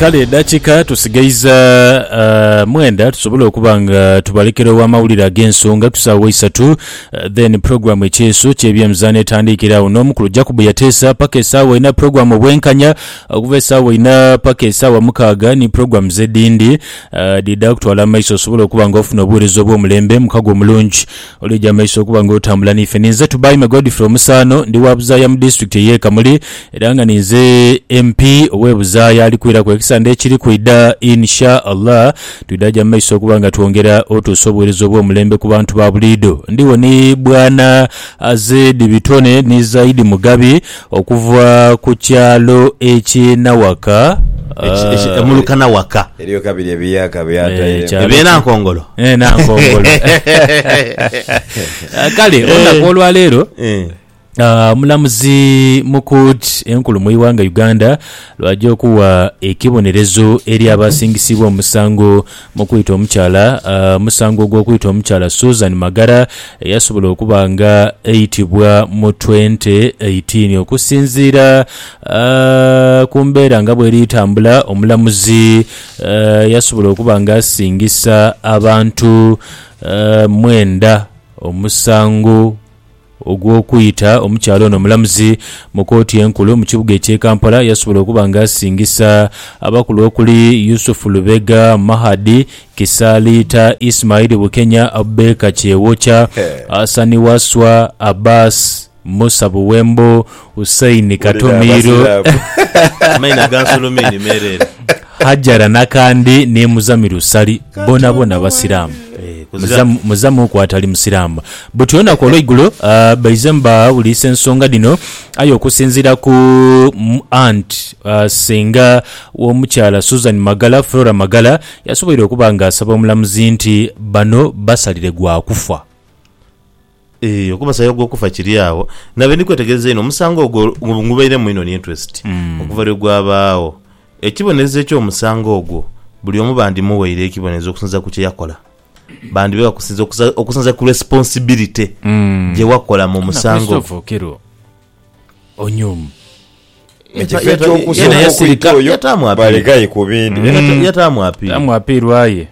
kale dakika tusigaiza mwenda tusobola okubanga tubalekerawo amawulire ag'ensonga tusaawa 3 then program ekyeso ky'ebyemizano etandikirawo n'omukulu Jacob yateesa paka essaawa ina program obwenkanya okuva essaawa ina paka essaawa 6 ni program z'eddindi dida kutwala amaiso osobola okubanga ofuna obuweereza obw'omulembe mukago omulungi olija amaiso okubanga otambula n'ife ninze tubayime Godfrey Omusaano ndi wa Buzaaya mu district ey'e Kamuli era nga ninze MP ow'Ebuzaaya alikwira ku ekisande ekiri kwidda insha Allah tudaja amaiso okubanga twongera otuusa obuweereza obw'omulembe ku bantu ba buliido ndiwo ni bwana Azedi Bitone ni Zaidi Mugabi okuva ku kyalo eky'Nawaka mulukana waka eriyo kabiri ebiyaka byata ebena nkongolo nankongolo kale onda kolwa lero mulamuzi mukut enkulu mu iwanga Uganda lwajja okuwa ekibonerezo eri abasingisibwa omusango mu kuyita omukyala musango gw'okuyita omukyala Susan Magara yasobola okubanga eyitibwa mu 2018 okusinziira ku mbeera nga bw'eri itambula omulamuzi yasobola okubanga asingisa abantu 9 omusango ogw'okuyita omukyalo ono omulamuzi mu kooti enkulu mu kibuga eky'e Kampala yasobola okubanga asingisa abakulu okuli Yusuf Lubega, Mahadi Kisalita, Ismail Bukenya, Abeka Kyewocha, Asani Waswa, Abbas Musa Buwembo, Hussein Katomiro maina gansolomeni merere Hajara Nakandi ne Muzamiru Sali bona basiramu muzamu kwatali musiramu butona ko loigulo baizemba ulise ensonga dino ayo okusinzira ku aunt senga w'omukyala Susan Magala Flora Magala yasobola okubanga asaba omulamuzi nti bano basalire gwa kufa okubasa yo gwokufa kiri awo nabe ndikwetegereza ino omusango ogwo ngubaire mu ino interest okuva lwe gwabaawo ekibonezo eky'omusango ogwo buli omu bandi muweire ekibonezo okusinza ku kye yakola bandi beka okusinza ku responsibility je wakola mu musango onyum balegaye ku bindi yatamwapirwaye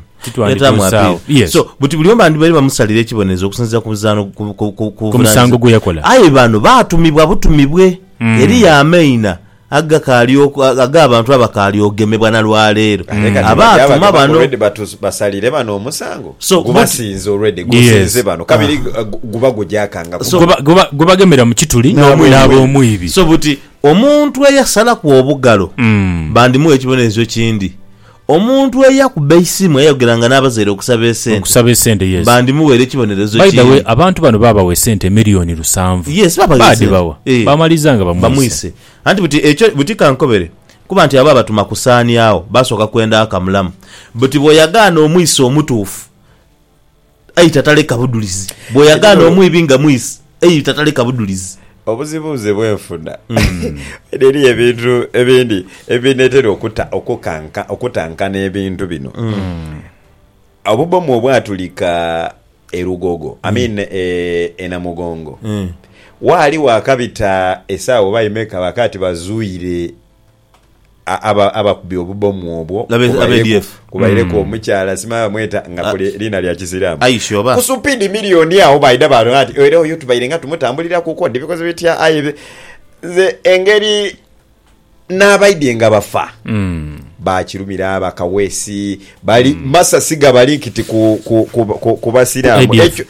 so buti buli bandi bali bamusalira ekibonezo okusinza ku muzano ku musango gwe yakola aye bano batumibwa butumibwe eri ya maina aga abantu abakali ogemebwa na lwaleero abatuma bano basalire bano omusango gubasinze already gusinze bano kabiri guba gujakanga gubagemera mu kituli n'abo omwibi so buti omuntu eyasala ku obugalo bandi mu ekibonezo kindi omuntu eyakuba isimu eyageranga n'abazaire okusaba esente yes bandi muwere ekibonerezo by the way abantu bano babawe esente miliyoni 7 yes bawa bamalizanga bamwise anti buti kankobere kuba nti aba batuma kusaani awo basoka kwenda akamulamu buti boyagana omwisi omutuufu ayita taleka budulizi boyagana omwibinga mwisi ayita taleka budulizi obuzibuze bwenfuna eri ebintu ebindi ebinetera okutanka n'ebintu bino obubomu obwatulika erugogo enamugongo waali wakabita esaawo bayimeka wakati bazuire abakubi obubomu obwo kubaireko omukyala simaba mweta nga kuli lina lya kisiramu kusupindi miliyoni awo baida bano ati era oyo tubaire nga tumutambulira kuko ndibikoze bitya ayibe ze engeri n'abaidye nga bafa bakirumira bakawesi bali masasiga bali kiti ku basiramu ekyo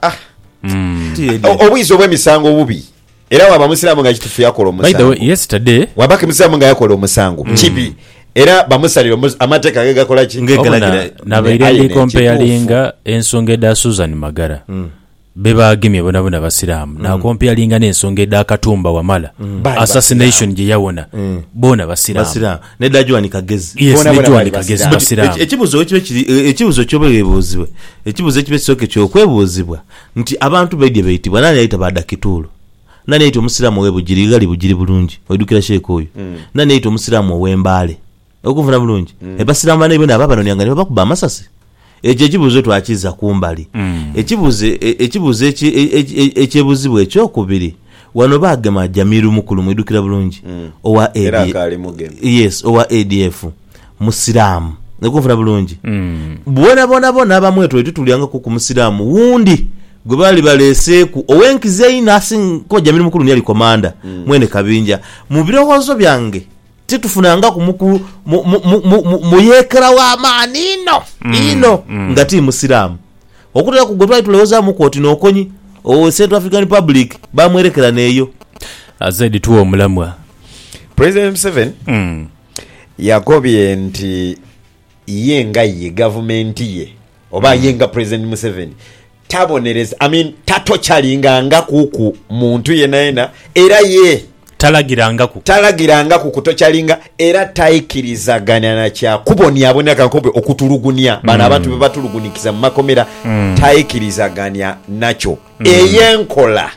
obwizo obw'emisango bubi era waba musiramu nga kitufu yakola omusango. By the way, yesterday wabaka musiramu nga yakola omusango kibi era bamusalira amateeka agakola kingegalagira nabaire comparinga ensonga eda Susan Magara bebagemye bona basiramu na comparinga n'ensonga eda Katumba Wamala assassination gye yawona bona basiramu nedajwa nikagezi bona nikagezi basiramu ekibuzo ky'obuuzibwa ekibuzo ekibesoke ky'okwebuzibwa nti abantu bedye bayitibwa nani ayita bada kitulo nani ayita omusiramu webugiri gali bugiri bulungi oyidukira sheeko oyo nani ayita omusiramu ow'embaale okuvuna bulungi ebasiramu bane bino ababa nonyanga ne bakuba amasasi ekibuzo twakiza kumbali ekibuzo ekyebuzibwa ekyokubiri wano bagema Jamiru Mukulu mwidukira bulungi owa yes owa ADF musiramu nekufuna bulungi bona abamweto etutulyanga ku musiramu wundi gwe bali baleseku owenkize inasi ko Jamiru Mukulu ni ali komanda mwene Kabinja mu birowoozo byange titufunanga kumuku muyekera wa manino ino ngati musiramu okutera kugotwa tulowooza mu koti nokonyi o Central African Republic bamwerekera neyo azedi tuwo mulamwa President Museveni yakobye nti yenga ye government ye oba yenga President Museveni tabonereza tatochalinga nga kuku muntu yena era ye talagiranga ku kutochalinga era taikirizaganya na kya kubonya aboneka kobe okutulugunya bana abantu bebatulugunikiza mu makomera taikirizaganya nacho eyenkola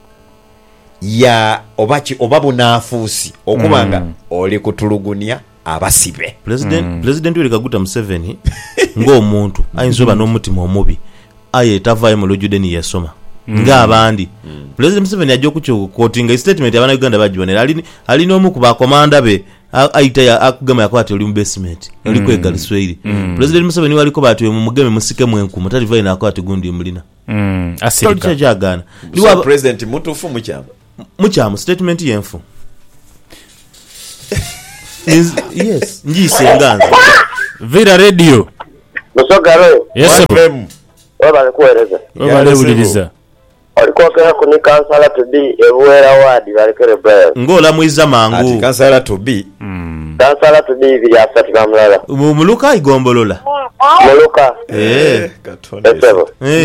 ya obabu nafusi okubanga oli kutulugunya abasibe president Yoweri Kaguta Museveni ng'omuntu ayinzoba n'omutima omubi aye tavayo mu lujudeni yasoma nga abandi President Museveni ajja okukotinga statement abana Uganda bajibonera alina omu ku bakomanda be aita ya akugama yakwate oli mu basement oli kwegala Swahili President Museveni waliko batu mu mugeme musike mwenku mutali vayo na akwate gundi mulina asirika jagana liwa president mutufu muchama statement yenfu yes njise nganza Vira radio musogaro yes FM wabale kueleza wabale uliliza alikuwa kaya kuni kansala to be ebuera wadi balikere bell ngola mwiza mangu ati kansala to be bili asatu kamlala muluka igombolola muluka katonda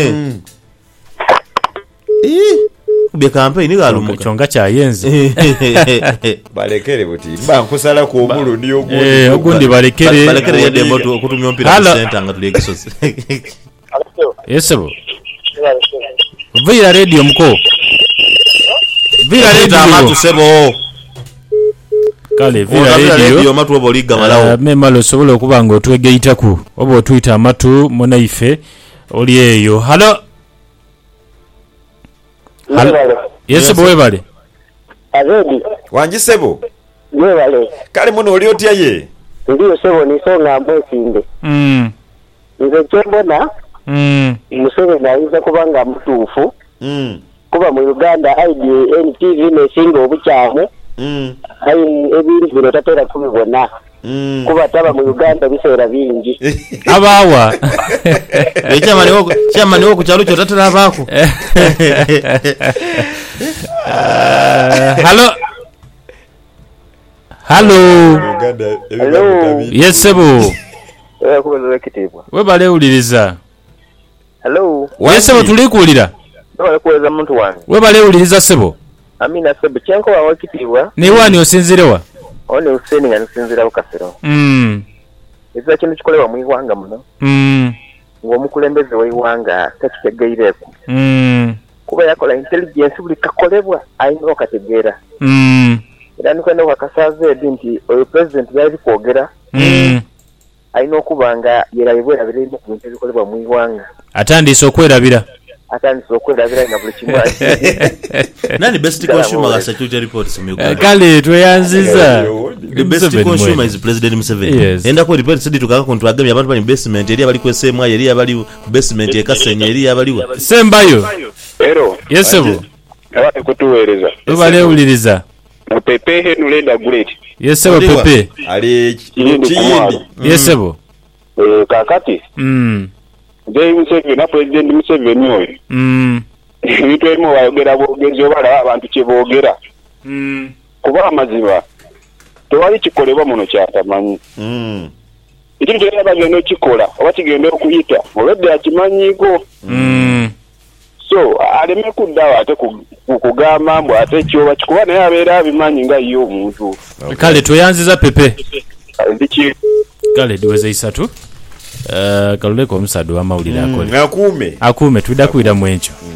be campaign galumuka chonga cha yenze balekere buti bankusala ku omulundi ogundi balekere ya demo to okutumya mpira center nga tuli ekisozi yesebo Vira radio mko Vira radio amatu sebo kale Vira radio amatu oboliga malawo memalo sobola okubanga otwegeitaku obo otwita amatu monaife oli eyo halo yesebo webale azedi wanjisebo webale kale muno oli otya ye ndiyo sebo ni songa mbosinde nze kyembona Museveni ayinza kubanga mutuufu kuba mu Uganda IDA NTV nesinga obukyamu ebintu bino tatera kubibona kuba taba mu Uganda biseera bingi abawa ekyamani wo ku kyalo kyo tatera abaako Hello yesebo kubezera kitibwa webale uliriza hello yesebo tulikulira webale kuweza muntu wange webale uliriza sebo amina sebo chenko wa kitibwa ni wani osinzirewa one useni nga nsinzira ukasero Eza kintu kikolewa mu Iwanga muno ng'omukulembeze w'Iwanga takitegeireko kuba yakola intelligence buli kakolebwa ayina okategeera era nikwenda wakasaze nti oyo president yali kwogera ayina okuba nga yerabibwera birimo ku bintu ebikolebwa mu Iwanga atandise okwerabira nga buli kimu nani best consumer ga security reports mu Uganda kale tweyanziza the best consumer is President Museveni enda ko report sidi tukaka kontu agamya abantu bali basement eri abali kwesema eri abali basement ekasenya eri abaliwa sembayo ero yesebo abate kutuwereza ubale uliriza Pepe henulenda great yesebo Pepe ali chindi yesebo kakati Jay Museveni na President Museveni oyo ebintu ebimu bayogera bwogezi obala abantu kye boogera kuba amaziba tewali kikolebwa muno kyatamanyi ekintu kyonna bagenda okikola oba kigenda okuyita olwedde akimanyiiko so aleme kuddawo ate kugamba mbu ate kyoba kikuba naye abeera abimanyi nga ye omuntu kale tweyanziza Pepe ndiki kale diweze isatu kaluleko omusadu w'amawulire akole akume tudda kwira mu ekyo